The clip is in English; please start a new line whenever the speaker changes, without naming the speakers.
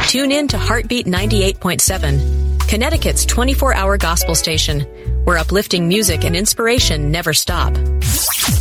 Tune in to Heartbeat 98.7, Connecticut's 24-hour gospel station, where uplifting music and inspiration never stop.